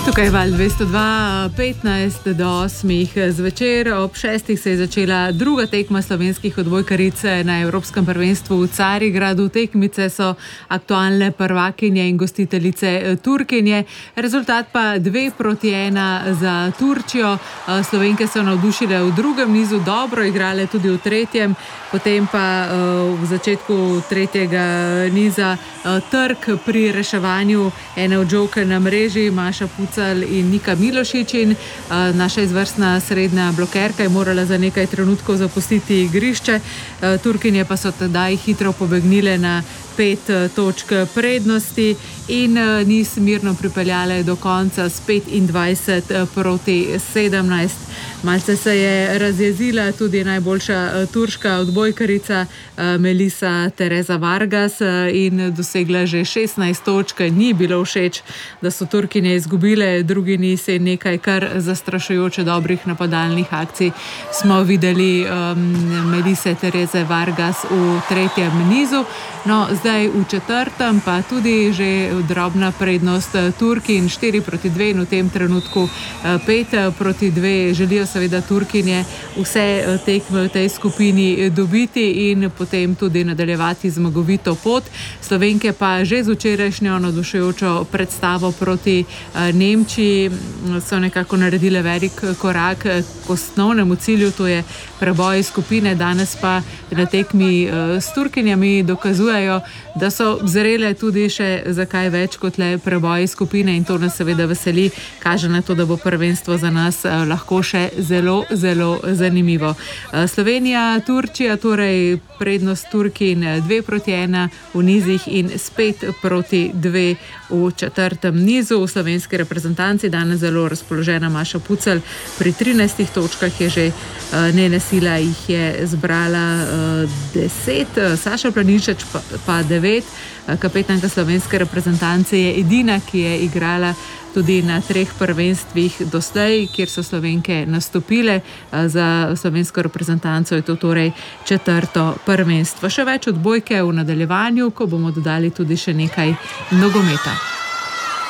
Tukaj je val 202.15 do 8 zvečer. Ob 6 se je začela druga tekma slovenskih odbojkaric na Evropskem prvenstvu v Carigradu. Tekmice so aktualne prvakinje in gostiteljice Turkinje. Rezultat pa 2-1 za Turčijo. Slovenke so navdušile v drugem nizu, dobro igrale tudi v tretjem, potem pa v začetku tretjega niza trk pri reševanju ene od žog na mreži. Maša Pucal in Nika Milošič in naša izvrstna srednja blokerka je morala za nekaj trenutkov zapustiti igrišče. Turkinje pa so tedaj hitro pobegnile na 5 točk prednosti in niz mirno pripeljale do konca s 25-17. Malce se je razjezila tudi najboljša turška odbojkarica Melisa Tereza Vargas in dosegla že 16 točk. Ni bilo všeč, da so Turkinje izgubile drugi niz in nekaj kar zastrašujoče dobrih napadalnih akcij smo videli Melise Tereze Vargas v tretjem nizu. No, zdaj v četrtem pa tudi že drobna prednost Turkin 4-2 in v tem trenutku 5-2. Želijo seveda Turkinje vse tekme v tej skupini dobiti in potem tudi nadaljevati zmagovito pot. Slovenke pa že z včerajšnjo navdušujočo predstavo proti Nemčiji so nekako naredile velik korak k osnovnemu cilju, to je preboj skupine. Danes pa na tekmi s Turkinjami dokazujejo, da so zrele tudi še za kaj več kot le preboj skupine in to nas seveda veseli. Kaže na to, da bo prvenstvo za nas lahko še zelo, zelo zanimivo. Slovenija, Turčija, torej prednost Turkin 2-1 v nizih in s 5-2 v četrtem nizu. V slovenski reprezentanci danes zelo razpoložena Maša Pucal. Pri 13 točkah je že, njena sila jih je zbrala 10, Saša Planinšek pa 9. Kapetanka slovenske reprezentance je edina, ki je igrala tudi na 3 prvenstvih doslej, kjer so Slovenke nastopile. Za slovensko reprezentanco je to torej 4. prvenstvo. Še več odbojke v nadaljevanju, ko bomo dodali tudi še nekaj nogometa.